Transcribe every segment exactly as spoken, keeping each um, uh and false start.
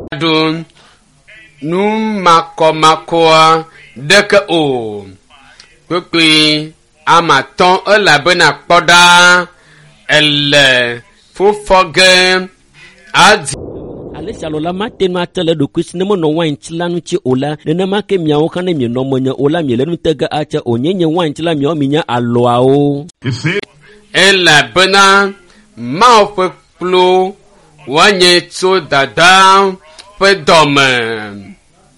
Dun num mako makoa deke o. Kwe amaton e la bena koda elle fu foge adi. Alesha lola mate no atele do kwisi nemo no wan chila no chi ola ne na make mia wo kana mi no monya ola mi le no tega acha onyenye wan chila mi o minya aloa o. Elle bena ma fe plo wanye to dada fe dome.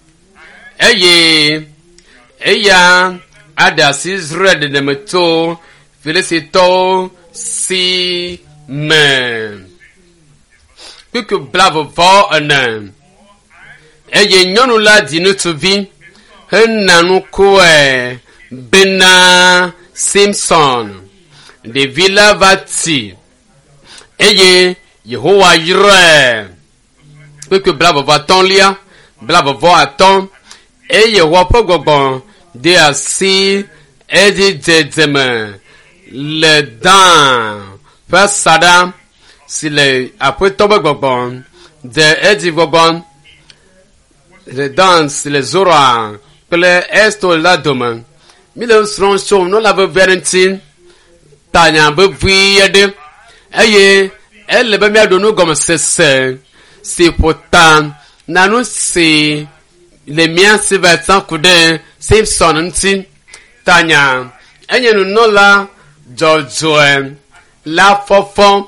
Eye eya ada Israel de meto felicito si men. Que bravo va un eye nyonu la dinu tuvi henanu koe Bena Simpson de Villa Vati eye Yehowa yire que bravo va ton lia bravo va ton eye wapo gogbon de asi edi dedeme le dan fasada si le après tombe gogbon de edi gogbon le dans les zora ple esto la doma mi le sron so no la verentin tanya be viede eye elle be mi adonu gom sese si potan nanu si le mien se vetan kude Simpson ntin tanya enye nu no la jojo la fofon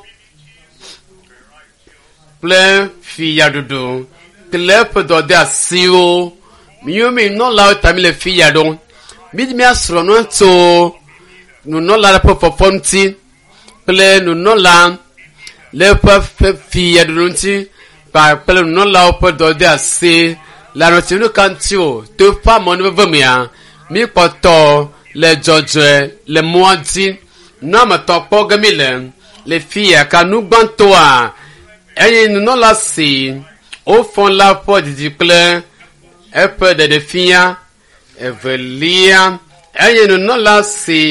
plein fille dodo clep do de asio miumi no la tami le fille do mi mi asro no to nu no la po fonti plein nu no la le po fille do nti pa plein no la po do de asi la no ti no kantio to fa mo no vemia mi poto le jojo le moanti no ma to po gamile le fille ka nu gbanto a et nous non la si au fond la porte du plein un peu de défiant et veut lire et nous non la si